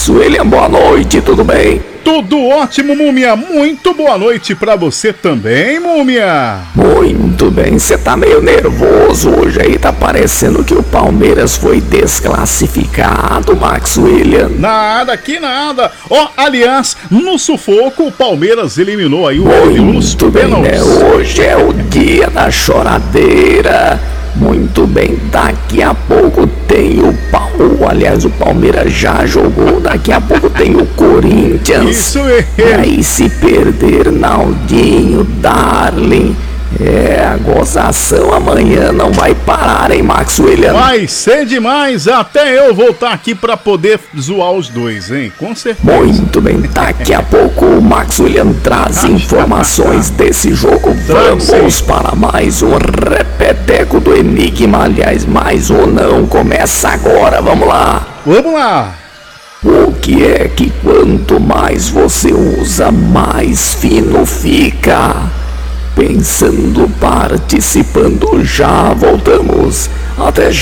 William, boa noite, tudo bem? Tudo ótimo, Múmia. Muito boa noite pra você também, Múmia. Muito bem, você tá meio nervoso hoje aí, tá parecendo que o Palmeiras foi desclassificado, Max William. Nada, que nada. Aliás, no sufoco, o Palmeiras eliminou aí o Muito nos bem, né? pênaltis. Hoje é o dia da choradeira. Muito bem, daqui a pouco tem o aliás, o Palmeiras já jogou, daqui a pouco tem o Corinthians. Isso mesmo. E aí, se perder Naldinho, Darling, a gozação amanhã não vai parar, hein, Max William? Vai ser demais, até eu voltar aqui pra poder zoar os dois, hein? Com certeza. Muito bem, daqui a pouco o Max William traz informações desse jogo. Vamos para mais um repeteco do Enigma, aliás, mais um não, começa agora, vamos lá. Vamos lá. O que é que quanto mais você usa, mais fino fica? Pensando, participando, já voltamos. Até já.